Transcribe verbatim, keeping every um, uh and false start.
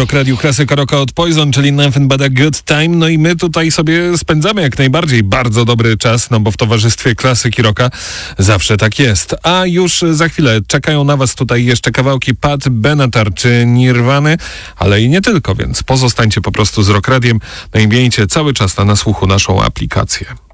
Rock Radio Klasyka Rocka od Poison, czyli Nothing But a Good Time. No i my tutaj sobie spędzamy jak najbardziej bardzo dobry czas, no bo w towarzystwie klasyki rocka zawsze tak jest. A już za chwilę czekają na was tutaj jeszcze kawałki Pat Benatar czy Nirwany, ale i nie tylko, więc pozostańcie po prostu z Rock Radiem, no i miejcie cały czas na nasłuchu naszą aplikację.